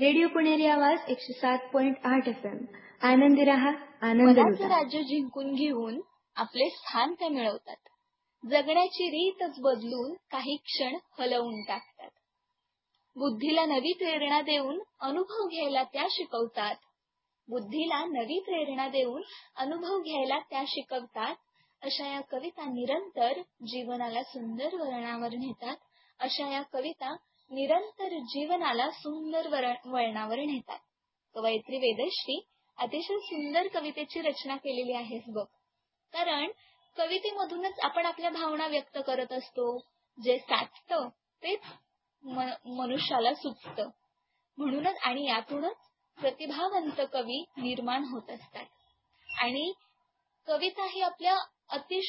Radio पुणेरी आवाज 107.8 FM. आनंदी रहा, आनंद मनाचं लुटा. राज्य जिंकून घेऊन आपले स्थान त्या मिळवतात. जगण्याची रीतच बदलून काही क्षण हलवून टाकतात. बुद्धीला नवी प्रेरणा देऊन अनुभव घ्यायला त्या शिकवतात. बुद्धीला नवी प्रेरणा देऊन अनुभव घ्यायला त्या शिकवतात. अशा या कविता निरंतर जीवनाला सुंदर वळणावर नेतात. अशा या कविता निरंतर जीवनाला सुंदर वळणावर नेतात. कवयित्री वेदश्री अतिशय सुंदर कवितेची रचना केलेली आहे बघ. कारण कवितेमधूनच आपण आपल्या भावना व्यक्त करत असतो. जे साचतं तेच मनुष्याला सुचतं. म्हणूनच आणि यातूनच प्रतिभावंत कवी निर्माण होत असतात. आणि कविता ही आपल्या अतिशय